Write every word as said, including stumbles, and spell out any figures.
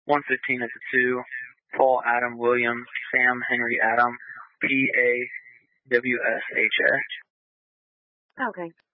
one fifteen is a two. Paul Adam Williams, Sam Henry Adam, P A W S H A. Okay.